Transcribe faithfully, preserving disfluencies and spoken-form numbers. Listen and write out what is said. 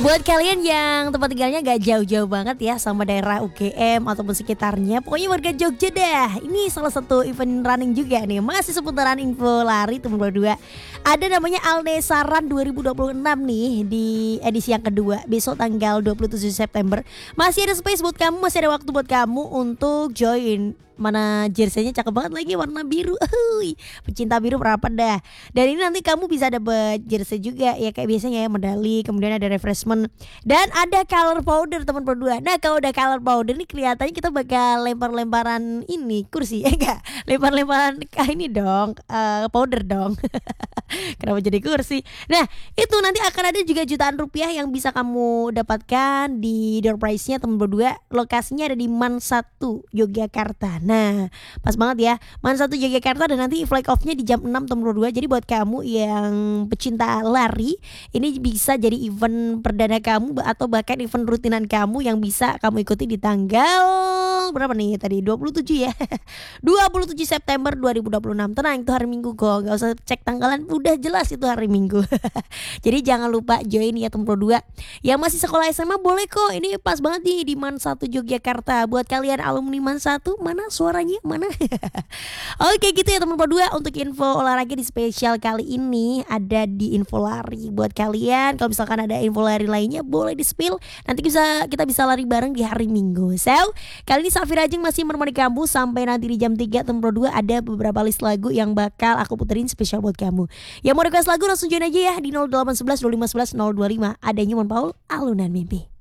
Buat kalian yang tempat tinggalnya gak jauh-jauh banget ya sama daerah U G M ataupun sekitarnya, pokoknya warga Jogja dah. Ini salah satu event running juga nih, masih seputaran info lari teman berdua. Ada namanya Aldesaran dua ribu dua puluh enam nih di edisi yang kedua, besok tanggal dua puluh tujuh September. Masih ada space buat kamu, masih ada waktu buat kamu untuk join. Mana jersey-nya cakep banget lagi, warna biru. Uhuy, pecinta biru merapat dah. Dan ini nanti kamu bisa dapet jersey juga ya kayak biasanya ya, medali, kemudian ada refreshment dan ada color powder teman berdua. Nah kalau udah color powder nih kelihatannya kita bakal lempar-lemparan ini kursi ya enggak? Lempar-lemparan ah, ini dong uh, powder dong. Kenapa jadi kursi? Nah itu nanti akan ada juga jutaan rupiah yang bisa kamu dapatkan di door prize-nya teman berdua. Lokasinya ada di Man satu Yogyakarta. Nah pas banget ya, Man satu Yogyakarta, dan nanti flag off-nya di jam enam teman berdua. Jadi buat kamu yang pecinta lari, ini bisa jadi event perdana kamu atau bahkan event rutinan kamu yang bisa kamu ikuti di tanggal berapa nih tadi, dua puluh tujuh ya. dua puluh tujuh September dua ribu dua puluh enam. Tenang, itu hari Minggu kok, gak usah cek tanggalan, udah jelas itu hari Minggu. Jadi jangan lupa join ya teman berdua. Yang masih sekolah S M A boleh kok, ini pas banget nih di Man satu Yogyakarta. Buat kalian alumni Man satu, mana suaranya mana? Oke gitu ya teman berdua, untuk info olahraga di spesial kali ini ada di info lari. Buat kalian kalau misalkan ada info lari lainnya boleh di spill, nanti bisa kita bisa lari bareng di hari Minggu. So kali ini Safira Ajeng masih menemani kamu sampai nanti di jam tiga teman berdua. Ada beberapa list lagu yang bakal aku puterin spesial buat kamu. Yang mau request lagu langsung join aja ya di nol delapan satu satu dua lima satu satu nol dua lima. Ada Newman Paul, Alunan Mimpi.